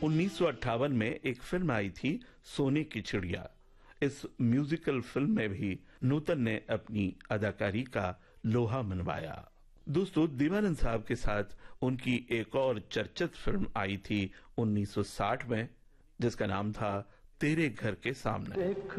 1958 में एक फिल्म आई थी सोने की चिड़िया। इस म्यूजिकल फिल्म में भी नूतन ने अपनी अदाकारी का लोहा मनवाया। दोस्तों, दीवानंद साहब के साथ उनकी एक और चर्चित फिल्म आई थी 1960 में, जिसका नाम था तेरे घर के सामने।